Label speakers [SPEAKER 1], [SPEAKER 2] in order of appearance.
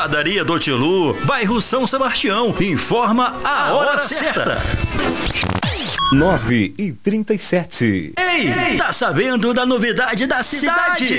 [SPEAKER 1] Padaria do Tilu, bairro São Sebastião. Informa a hora certa.
[SPEAKER 2] 9h37.
[SPEAKER 1] Ei, tá sabendo da novidade da cidade?